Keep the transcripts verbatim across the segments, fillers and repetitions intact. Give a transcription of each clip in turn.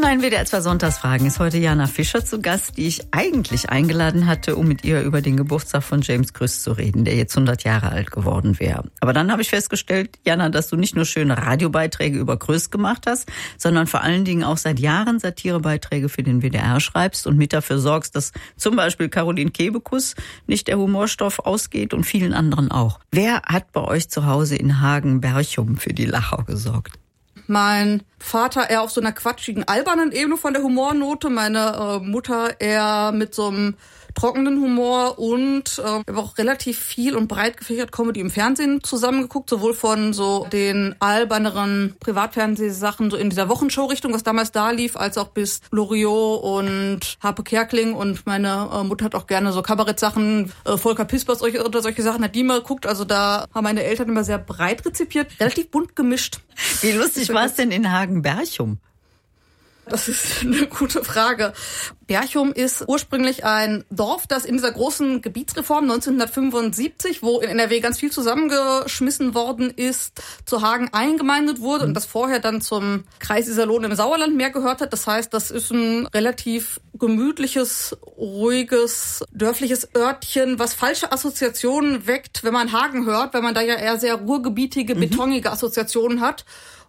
meinen W D R zwei Sonntagsfragen ist heute Jana Fischer zu Gast, die ich eigentlich eingeladen hatte, um mit ihr über den Geburtstag von James Krüss zu reden, der jetzt hundert Jahre alt geworden wäre. Aber dann habe ich festgestellt, Jana, dass du nicht nur schöne Radiobeiträge über Krüss gemacht hast, sondern vor allen Dingen auch seit Jahren Satirebeiträge für den W D R schreibst und mit dafür sorgst, dass zum Beispiel Caroline Kebekus nicht der Humorstoff ausgeht und vielen anderen auch. Wer hat bei euch zu Hause in Hagen-Berchum für die Lacher gesorgt? Mein Vater eher auf so einer quatschigen, albernen Ebene von der Humornote, meine äh, Mutter eher mit so einem trockenen Humor und äh, aber auch relativ viel und breit gefächert Comedy im Fernsehen zusammengeguckt, sowohl von so den alberneren Privatfernsehsachen so in dieser Wochenshow-Richtung, was damals da lief, als auch bis Loriot und Harpe Kerkeling, und meine äh, Mutter hat auch gerne so Kabarettsachen, äh, Volker Pispers oder solche Sachen hat die mal geguckt, also da haben meine Eltern immer sehr breit rezipiert, relativ bunt gemischt. Wie lustig war es denn in Hagen-Berchum? Das ist eine gute Frage. Berchum ist ursprünglich ein Dorf, das in dieser großen Gebietsreform neunzehnhundertfünfundsiebzig, wo in N R W ganz viel zusammengeschmissen worden ist, zu Hagen eingemeindet wurde und das vorher dann zum Kreis Iserlohn im Sauerland mehr gehört hat. Das heißt, das ist ein relativ gemütliches, ruhiges, dörfliches Örtchen, was falsche Assoziationen weckt, wenn man Hagen hört, weil man da ja eher sehr ruhrgebietige, betonige Assoziationen hat.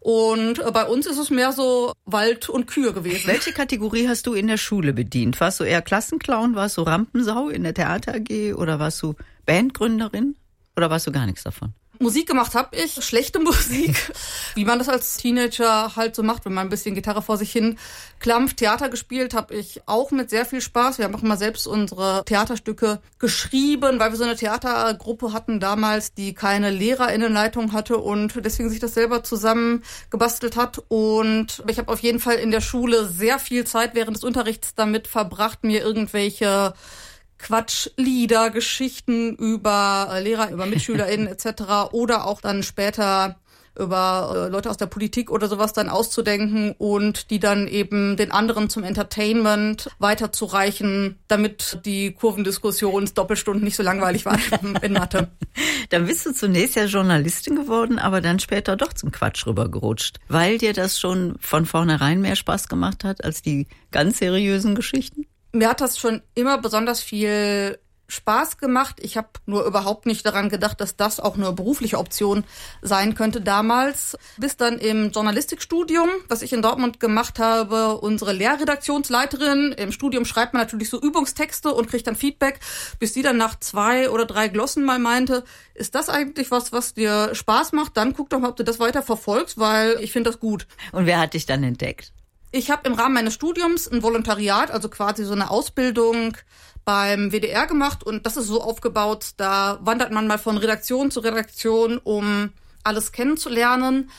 Und bei uns ist es mehr so Wald und Kühe gewesen. Welche Kategorie hast du in der Schule bedient? Warst du eher Klassenclown, warst du Rampensau in der Theater A G oder warst du Bandgründerin oder warst du gar nichts davon? Musik gemacht habe ich, schlechte Musik, wie man das als Teenager halt so macht, wenn man ein bisschen Gitarre vor sich hin klampft. Theater gespielt habe ich auch mit sehr viel Spaß. Wir haben auch immer selbst unsere Theaterstücke geschrieben, weil wir so eine Theatergruppe hatten damals, die keine LehrerInnenleitung hatte und deswegen sich das selber zusammengebastelt hat. Und ich habe auf jeden Fall in der Schule sehr viel Zeit während des Unterrichts damit verbracht, mir irgendwelche Quatschlieder, Geschichten über äh, Lehrer, über MitschülerInnen et cetera oder auch dann später über äh, Leute aus der Politik oder sowas dann auszudenken und die dann eben den anderen zum Entertainment weiterzureichen, damit die Kurvendiskussions-Doppelstunden nicht so langweilig waren in Mathe. Dann bist du zunächst ja Journalistin geworden, aber dann später doch zum Quatsch rübergerutscht, weil dir das schon von vornherein mehr Spaß gemacht hat als die ganz seriösen Geschichten? Mir hat das schon immer besonders viel Spaß gemacht. Ich habe nur überhaupt nicht daran gedacht, dass das auch eine berufliche Option sein könnte damals. Bis dann im Journalistikstudium, was ich in Dortmund gemacht habe, unsere Lehrredaktionsleiterin, im Studium schreibt man natürlich so Übungstexte und kriegt dann Feedback, bis sie dann nach zwei oder drei Glossen mal meinte, ist das eigentlich was, was dir Spaß macht? Dann guck doch mal, ob du das weiter verfolgst, weil ich finde das gut. Und wer hat dich dann entdeckt? Ich habe im Rahmen meines Studiums ein Volontariat, also quasi so eine Ausbildung beim W D R gemacht und das ist so aufgebaut, da wandert man mal von Redaktion zu Redaktion, um alles kennenzulernen.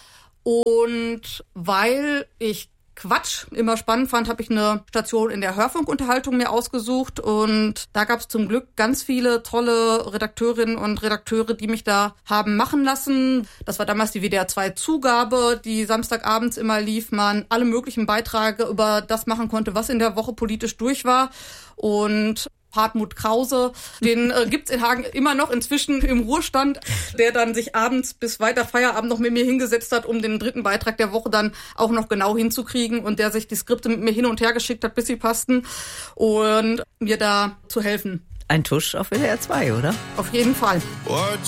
Und weil ich Quatsch immer spannend fand, habe ich eine Station in der Hörfunkunterhaltung mir ausgesucht und da gab es zum Glück ganz viele tolle Redakteurinnen und Redakteure, die mich da haben machen lassen. Das war damals die W D R zwei Zugabe, die samstagabends immer lief, man alle möglichen Beiträge über das machen konnte, was in der Woche politisch durch war. Und Hartmut Krause, den äh, gibt's in Hagen immer noch inzwischen im Ruhestand, der dann sich abends bis weiter Feierabend noch mit mir hingesetzt hat, um den dritten Beitrag der Woche dann auch noch genau hinzukriegen und der sich die Skripte mit mir hin und her geschickt hat, bis sie passten und mir da zu helfen. Ein Tusch auf W D R zwei, oder? Auf jeden Fall. What